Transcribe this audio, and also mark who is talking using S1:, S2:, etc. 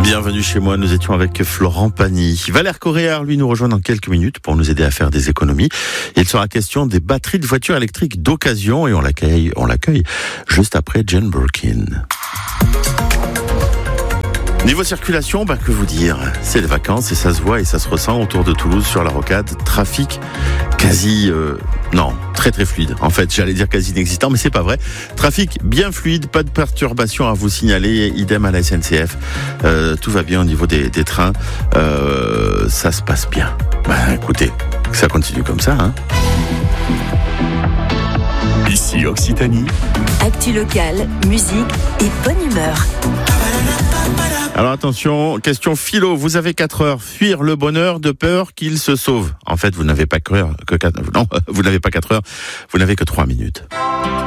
S1: Bienvenue chez moi, nous étions avec Florent Pagny. Valère Coréard, lui, nous rejoint dans quelques minutes pour nous aider à faire des économies. Il sera question des batteries de voitures électriques d'occasion et on l'accueille juste après Jane Birkin. Niveau circulation, que vous dire ? C'est les vacances et ça se voit et ça se ressent autour de Toulouse sur la rocade. Trafic très très fluide. En fait, j'allais dire quasi inexistant, mais c'est pas vrai. Trafic bien fluide, pas de perturbations à vous signaler. Idem à la SNCF. Tout va bien au niveau des trains. Ça se passe bien. Écoutez, ça continue comme ça, hein.
S2: Ici Occitanie.
S3: Actu locale, musique et bonne humeur.
S1: Alors attention, question philo, vous avez 4 heures. Fuir le bonheur de peur qu'il se sauve. En fait, vous n'avez pas 4 heures, vous n'avez que 3 minutes.